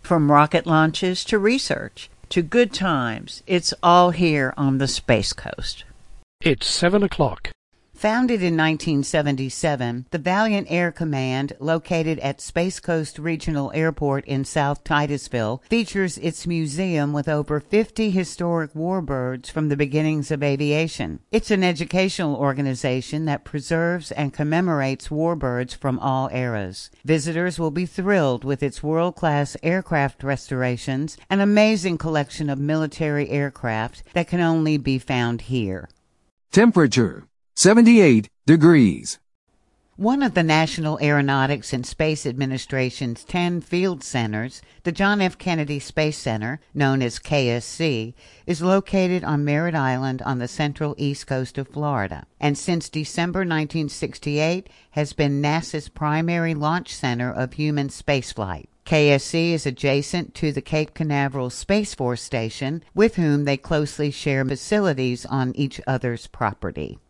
From rocket launches to research to good times, it's all here on the Space Coast. It's 7 o'clock. Founded in 1977, the Valiant Air Command, located at Space Coast Regional Airport in South Titusville, features its museum with over 50 historic warbirds from the beginnings of aviation. It's an educational organization that preserves and commemorates warbirds from all eras. Visitors will be thrilled with its world-class aircraft restorations, an amazing collection of military aircraft that can only be found here. Temperature 78 degrees. One of the National Aeronautics and Space Administration's 10 field centers, the John F. Kennedy Space Center, known as KSC, is located on Merritt Island on the central east coast of Florida, and since December 1968 has been NASA's primary launch center of human spaceflight. KSC is adjacent to the Cape Canaveral Space Force Station, with whom they closely share facilities on each other's property.